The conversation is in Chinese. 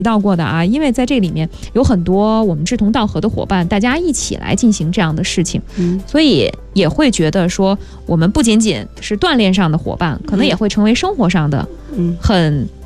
到过的啊，因为在这里面有很多我们志同道合的伙伴，大家一起来进行这样的事情，所以也会觉得说，我们不仅仅是锻炼上的伙伴，可能也会成为生活上的很